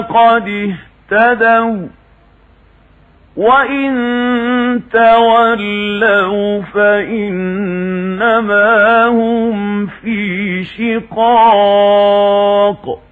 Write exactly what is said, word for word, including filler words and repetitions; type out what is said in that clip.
قد اهتدوا وإن تولوا فإنما هم في شقاق